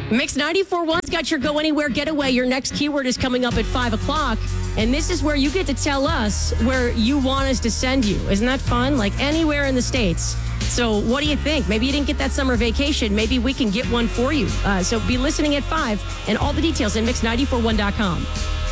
Mix 94.1's got your Go Anywhere Getaway. Your next keyword is coming up at 5 o'clock. And this is where you get to tell us where you want us to send you. Isn't that fun? Like anywhere in the States. So what do you think? Maybe you didn't get that summer vacation. Maybe we can get one for you. So be listening at 5 and all the details at mix941.com.